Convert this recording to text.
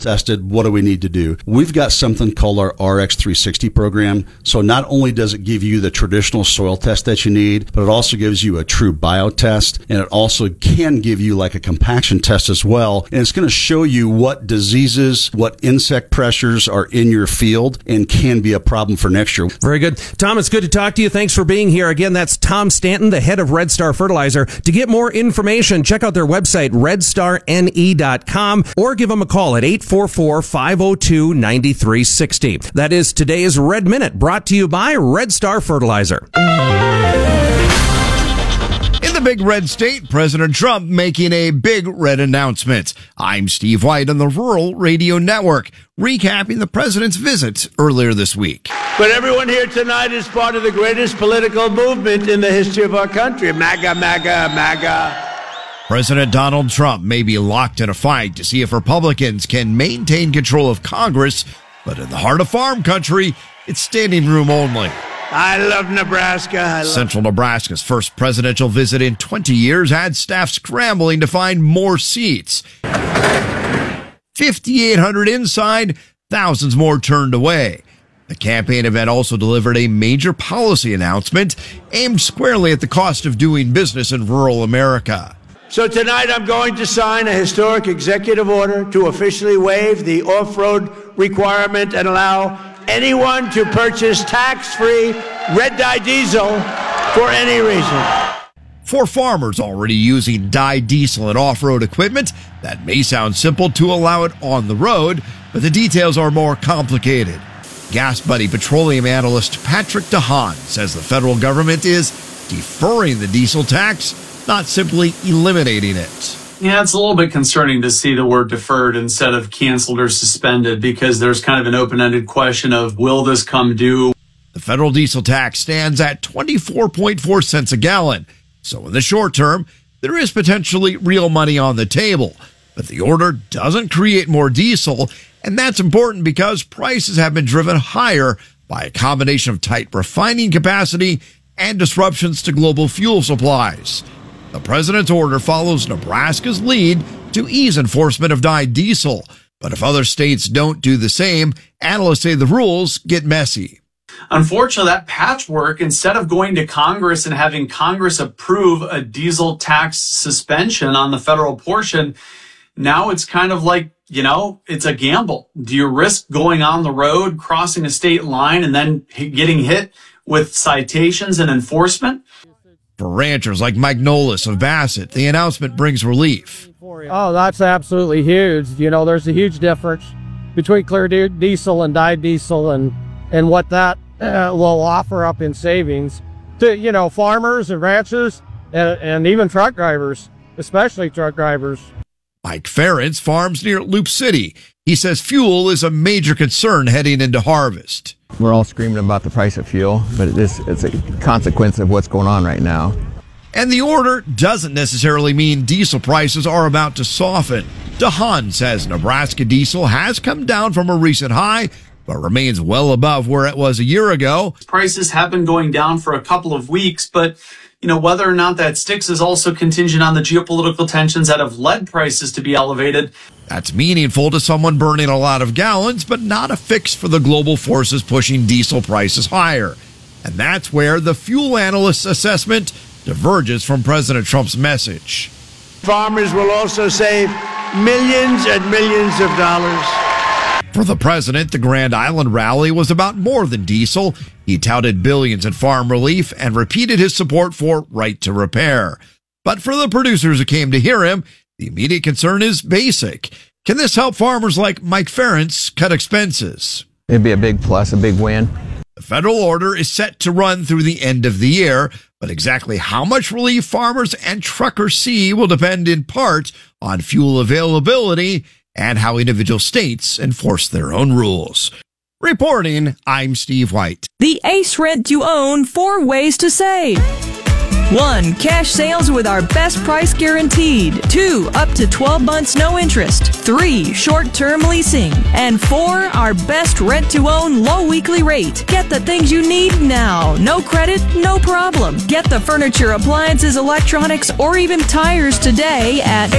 tested. What do we need to do? We've got something called our RX360 program. So not only does it give you the traditional soil test that you need, but it also gives you a true biotest, and it also can give you like a compaction test as well. And it's going to show you what diseases, what insect pressures are in your field and can be a problem for next year. Very good. Tom, it's good to talk to you. Thanks for being here. Again, that's Tom Stanton, the head of Red Star Fertilizer. To get more information, check out their website, redstarne.com, or give them a call at 844-502-9360. That is today's Red Minute, brought to you by Red Star Fertilizer. In the big red state, President Trump making a big red announcement. I'm Steve White on the Rural Radio Network, recapping the president's visit earlier this week. But everyone here tonight is part of the greatest political movement in the history of our country. MAGA, MAGA, MAGA. President Donald Trump may be locked in a fight to see if Republicans can maintain control of Congress, but in the heart of farm country, it's standing room only. I love Nebraska. Central Nebraska's first presidential visit in 20 years had staff scrambling to find more seats. 5,800 inside, thousands more turned away. The campaign event also delivered a major policy announcement aimed squarely at the cost of doing business in rural America. So tonight I'm going to sign a historic executive order to officially waive the off-road requirement and allow anyone to purchase tax-free red-dye diesel for any reason. For farmers already using dye diesel and off-road equipment, that may sound simple to allow it on the road, but the details are more complicated. Gas Buddy petroleum analyst Patrick DeHaan says the federal government is deferring the diesel tax, not simply eliminating it. Yeah, it's a little bit concerning to see the word deferred instead of canceled or suspended, because there's kind of an open-ended question of, will this come due? The federal diesel tax stands at 24.4 cents a gallon. So in the short term, there is potentially real money on the table. But the order doesn't create more diesel, and that's important because prices have been driven higher by a combination of tight refining capacity and disruptions to global fuel supplies. The president's order follows Nebraska's lead to ease enforcement of dyed diesel. But if other states don't do the same, analysts say the rules get messy. Unfortunately, that patchwork, instead of going to Congress and having Congress approve a diesel tax suspension on the federal portion, now it's kind of like, it's a gamble. Do you risk going on the road, crossing a state line, and then getting hit with citations and enforcement? For ranchers like Mike Nolis of Bassett, the announcement brings relief. Oh, that's absolutely huge. There's a huge difference between clear diesel and dyed diesel and what that will offer up in savings to, farmers and ranchers and even truck drivers, especially truck drivers. Mike Ferentz farms near Loop City. He says fuel is a major concern heading into harvest. We're all screaming about the price of fuel, but it's a consequence of what's going on right now. And the order doesn't necessarily mean diesel prices are about to soften. DeHaan says Nebraska diesel has come down from a recent high, but remains well above where it was a year ago. Prices have been going down for a couple of weeks, but whether or not that sticks is also contingent on the geopolitical tensions that have led prices to be elevated. That's meaningful to someone burning a lot of gallons, but not a fix for the global forces pushing diesel prices higher. And that's where the fuel analyst's assessment diverges from President Trump's message. Farmers will also save millions and millions of dollars. For the president, the Grand Island rally was about more than diesel. He touted billions in farm relief and repeated his support for right to repair. But for the producers who came to hear him, the immediate concern is basic. Can this help farmers like Mike Ferentz cut expenses? It'd be a big plus, a big win. The federal order is set to run through the end of the year, but exactly how much relief farmers and truckers see will depend in part on fuel availability and how individual states enforce their own rules. Reporting, I'm Steve White. The Ace Rent You Own 4 ways to save. 1. Cash sales with our best price guaranteed. 2. Up to 12 months no interest. 3. Short-term leasing. And 4. Our best rent-to-own low weekly rate. Get the things you need now. No credit, no problem. Get the furniture, appliances, electronics, or even tires today at